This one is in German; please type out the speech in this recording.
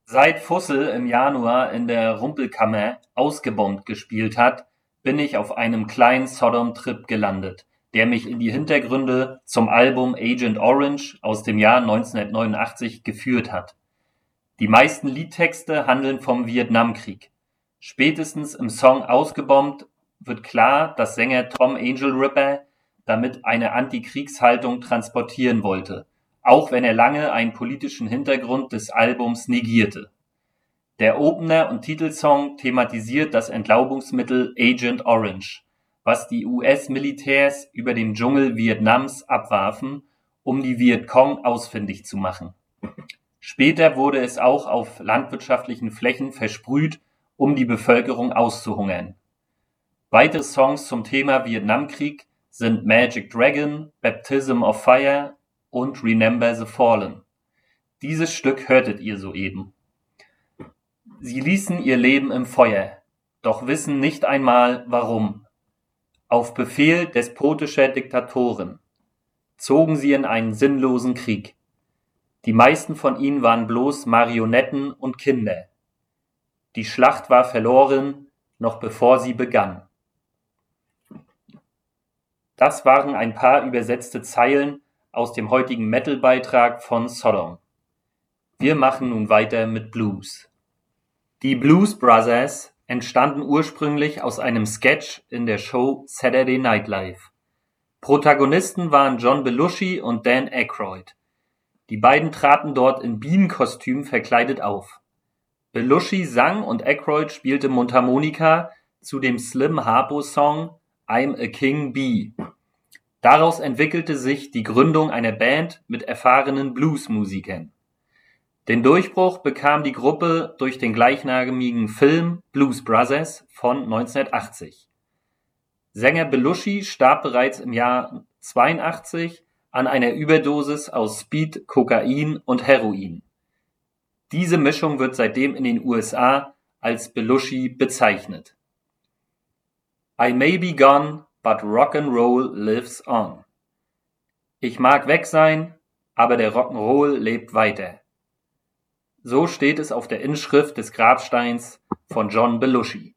Seit Fussel im Januar in der Rumpelkammer "Ausgebombt" gespielt hat, bin ich auf einem kleinen Sodom-Trip gelandet, der mich in die Hintergründe zum Album Agent Orange aus dem Jahr 1989 geführt hat. Die meisten Liedtexte handeln vom Vietnamkrieg. Spätestens im Song "Ausgebombt" wird klar, dass Sänger Tom Angel Ripper damit eine Antikriegshaltung transportieren wollte, auch wenn er lange einen politischen Hintergrund des Albums negierte. Der Opener und Titelsong thematisiert das Entlaubungsmittel Agent Orange, was die US-Militärs über den Dschungel Vietnams abwarfen, um die Vietcong ausfindig zu machen. Später wurde es auch auf landwirtschaftlichen Flächen versprüht, um die Bevölkerung auszuhungern. Weitere Songs zum Thema Vietnamkrieg sind Magic Dragon, Baptism of Fire und Remember the Fallen. Dieses Stück hörtet ihr soeben. Sie ließen ihr Leben im Feuer, doch wissen nicht einmal warum. Auf Befehl despotischer Diktatoren zogen sie in einen sinnlosen Krieg. Die meisten von ihnen waren bloß Marionetten und Kinder. Die Schlacht war verloren, noch bevor sie begann. Das waren ein paar übersetzte Zeilen aus dem heutigen Metal-Beitrag von Sodom. Wir machen nun weiter mit Blues. Die Blues Brothers entstanden ursprünglich aus einem Sketch in der Show Saturday Night Live. Protagonisten waren John Belushi und Dan Aykroyd. Die beiden traten dort in Bienenkostüm verkleidet auf. Belushi sang und Aykroyd spielte Mundharmonika zu dem Slim Harpo-Song I'm a King Bee. Daraus entwickelte sich die Gründung einer Band mit erfahrenen Bluesmusikern. Den Durchbruch bekam die Gruppe durch den gleichnamigen Film Blues Brothers von 1980. Sänger Belushi starb bereits im Jahr 1982 an einer Überdosis aus Speed, Kokain und Heroin. Diese Mischung wird seitdem in den USA als Belushi bezeichnet. I may be gone, but Rock'n'Roll lives on. Ich mag weg sein, aber der Rock'n'Roll lebt weiter. So steht es auf der Inschrift des Grabsteins von John Belushi.